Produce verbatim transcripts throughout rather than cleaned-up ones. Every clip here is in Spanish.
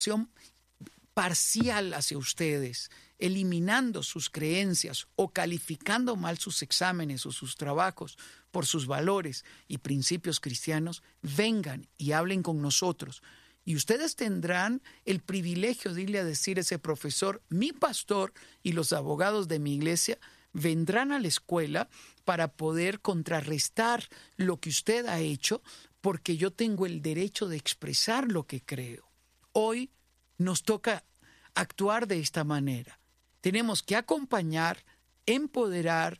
parcial hacia ustedes, eliminando sus creencias o calificando mal sus exámenes o sus trabajos por sus valores y principios cristianos, vengan y hablen con nosotros. Y ustedes tendrán el privilegio de irle a decir a ese profesor: mi pastor y los abogados de mi iglesia vendrán a la escuela para poder contrarrestar lo que usted ha hecho, porque yo tengo el derecho de expresar lo que creo. Hoy nos toca actuar de esta manera. Tenemos que acompañar, empoderar,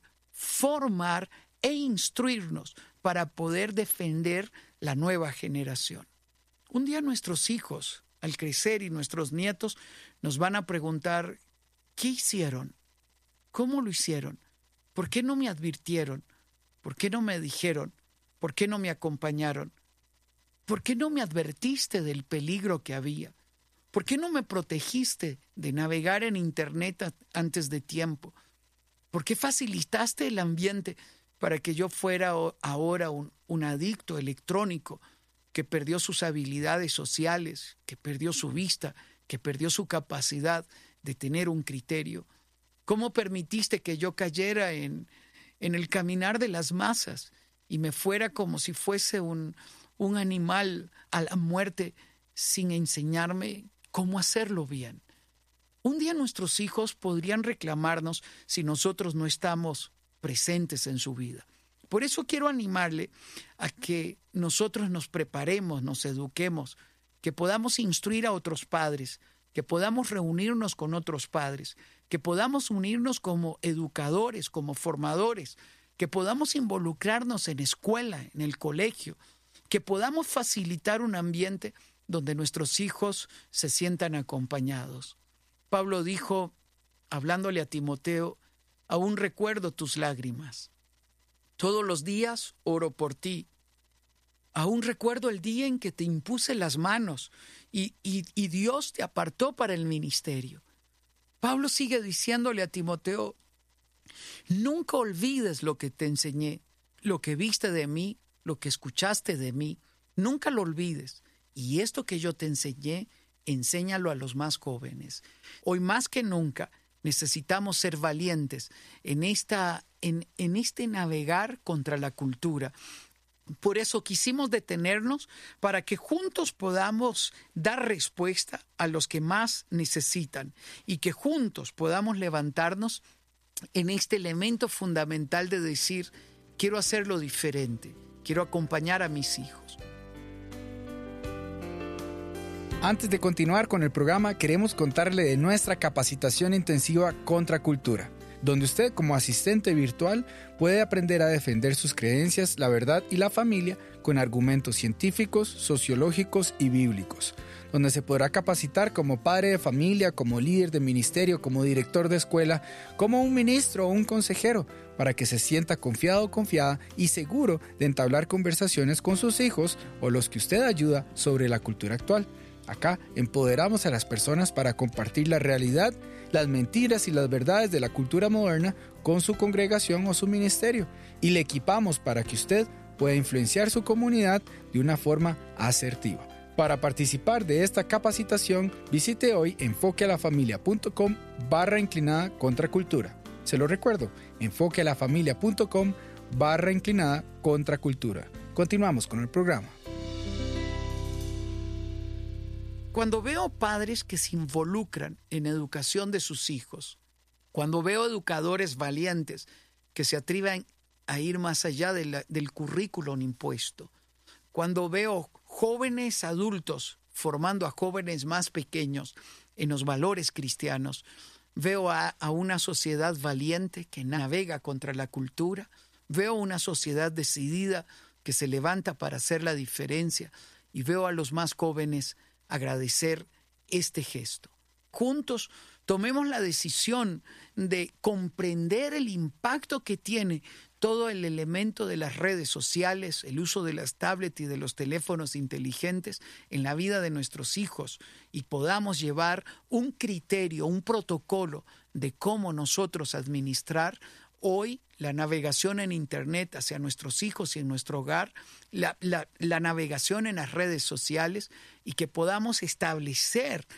formar e instruirnos para poder defender la nueva generación. Un día nuestros hijos, al crecer, y nuestros nietos nos van a preguntar: ¿qué hicieron? ¿Cómo lo hicieron? ¿Por qué no me advirtieron? ¿Por qué no me dijeron? ¿Por qué no me acompañaron? ¿Por qué no me advertiste del peligro que había? ¿Por qué no me protegiste de navegar en Internet antes de tiempo? ¿Por qué facilitaste el ambiente para que yo fuera ahora un, un adicto electrónico que perdió sus habilidades sociales, que perdió su vista, que perdió su capacidad de tener un criterio? ¿Cómo permitiste que yo cayera en, en el caminar de las masas y me fuera como si fuese un, un animal a la muerte sin enseñarme cómo hacerlo bien? Un día nuestros hijos podrían reclamarnos si nosotros no estamos presentes en su vida. Por eso quiero animarle a que nosotros nos preparemos, nos eduquemos, que podamos instruir a otros padres, que podamos reunirnos con otros padres, que podamos unirnos como educadores, como formadores, que podamos involucrarnos en escuela, en el colegio, que podamos facilitar un ambiente donde nuestros hijos se sientan acompañados. Pablo dijo, hablándole a Timoteo: aún recuerdo tus lágrimas. Todos los días oro por ti. Aún recuerdo el día en que te impuse las manos y, y, y Dios te apartó para el ministerio. Pablo sigue diciéndole a Timoteo: nunca olvides lo que te enseñé, lo que viste de mí, lo que escuchaste de mí. Nunca lo olvides. Y esto que yo te enseñé, enséñalo a los más jóvenes. Hoy más que nunca necesitamos ser valientes en, esta, en, en este navegar contra la cultura. Por eso quisimos detenernos, para que juntos podamos dar respuesta a los que más necesitan y que juntos podamos levantarnos en este elemento fundamental de decir: quiero hacerlo diferente, quiero acompañar a mis hijos. Antes de continuar con el programa, queremos contarle de nuestra capacitación intensiva Contra Cultura, donde usted, como asistente virtual, puede aprender a defender sus creencias, la verdad y la familia con argumentos científicos, sociológicos y bíblicos, donde se podrá capacitar como padre de familia, como líder de ministerio, como director de escuela, como un ministro o un consejero, para que se sienta confiado o confiada y seguro de entablar conversaciones con sus hijos o los que usted ayuda sobre la cultura actual. Acá empoderamos a las personas para compartir la realidad, las mentiras y las verdades de la cultura moderna con su congregación o su ministerio, y le equipamos para que usted pueda influenciar su comunidad de una forma asertiva. Para participar de esta capacitación, visite hoy enfoquealafamilia.com barra inclinada contra cultura. Se lo recuerdo, enfoquealafamilia.com barra inclinada contra cultura. Continuamos con el programa. Cuando veo padres que se involucran en educación de sus hijos, cuando veo educadores valientes que se atreven a ir más allá de la, del currículum impuesto, cuando veo jóvenes adultos formando a jóvenes más pequeños en los valores cristianos, veo a, a una sociedad valiente que navega contra la cultura, veo una sociedad decidida que se levanta para hacer la diferencia, y veo a los más jóvenes agradecer este gesto. Juntos tomemos la decisión de comprender el impacto que tiene todo el elemento de las redes sociales, el uso de las tablets y de los teléfonos inteligentes en la vida de nuestros hijos, y podamos llevar un criterio, un protocolo de cómo nosotros administrar hoy la navegación en Internet hacia nuestros hijos y en nuestro hogar, la, la, la navegación en las redes sociales, y que podamos establecer